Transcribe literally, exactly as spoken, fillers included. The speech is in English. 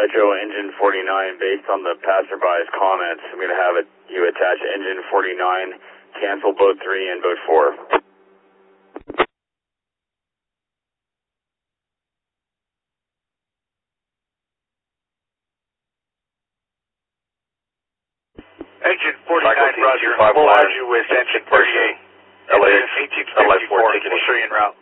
Metro Engine forty-nine, based on the passerby's comments, I'm going to have it, you attach Engine forty-nine, cancel boat three and boat four. Engine forty-nine, Roger. We'll add you with engine thirty-eight. L A, eighteen fifty-four, we'll show you en route.